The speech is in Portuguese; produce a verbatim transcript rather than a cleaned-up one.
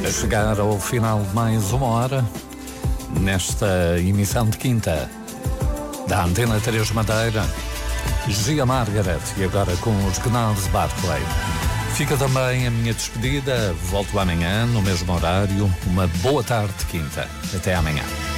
A chegar ao final de mais uma hora, nesta emissão de quinta da Antena três Madeira, Gia Margaret, e agora com os Gnarls Barclay. Fica também a minha despedida, volto amanhã no mesmo horário. Uma boa tarde de quinta. Até amanhã.